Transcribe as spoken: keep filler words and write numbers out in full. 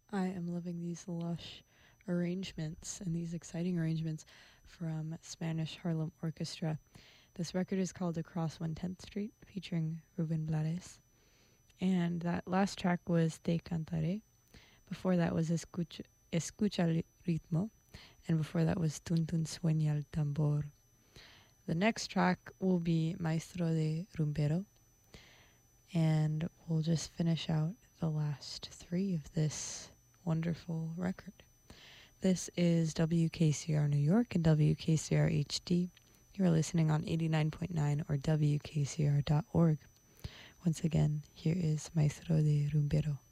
I am loving these lush arrangements and these exciting arrangements from Spanish Harlem Orchestra. This record is called Across one tenth Street, featuring Ruben Blades. And that last track was Te Cantaré. Before that was Escucha, Escucha el Ritmo. And before that was Tun Tun Sueña el Tambor. The next track will be Maestro de Rumbero. And we'll just finish out the last three of this wonderful record. This is W K C R New York and W K C R H D. You are listening on eighty-nine point nine or W K C R dot org. Once again, here is Maestro de Rumbero.